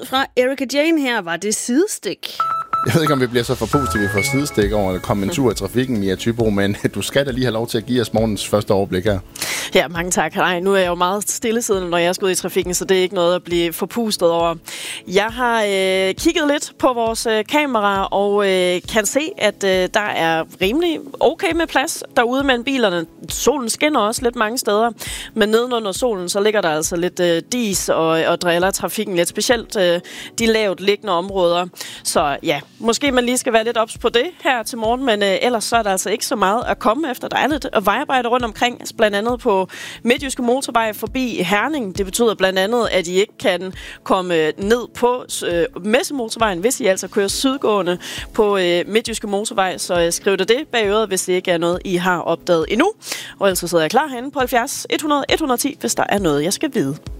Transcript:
ud fra Erika Jane her, var det sidestik. Jeg ved ikke, om vi bliver så for positive, vi får sidestik over at komme en tur i trafikken, Mia Thybo, men du skal da lige have lov til at give os morgens første overblik her. Ja, mange tak. Nej, nu er jeg jo meget stillesiddende, når jeg skal ud i trafikken, så det er ikke noget at blive forpustet over. Jeg har kigget lidt på vores kamera og kan se, at der er rimelig okay med plads derude mellem bilerne. Solen skinner også lidt mange steder, men nedenunder solen, så ligger der altså lidt dis og driller trafikken lidt, specielt de lavt liggende områder. Så ja, måske man lige skal være lidt ops på det her til morgen, men ellers så er der altså ikke så meget at komme efter. Der er lidt vejarbejde rundt omkring, blandt andet på Midtjyske Motorvej forbi Herning. Det betyder blandt andet, at I ikke kan komme ned på Messemotorvejen, hvis I altså kører sydgående på Midtjyske Motorvej. Så skriv det bag øret, hvis det ikke er noget, I har opdaget endnu. Og ellers så sidder jeg klar herinde på 70 100 110, hvis der er noget, jeg skal vide.